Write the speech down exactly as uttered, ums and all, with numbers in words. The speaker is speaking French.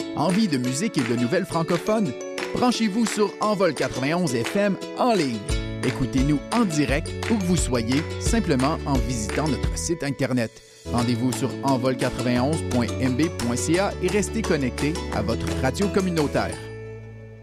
Envie de musique et de nouvelles francophones? Branchez-vous sur Envol quatre-vingt-onze F M en ligne. Écoutez-nous en direct où que vous soyez, simplement en visitant notre site Internet. Rendez-vous sur envol quatre-vingt-onze point m b point c a et restez connectés à votre radio communautaire.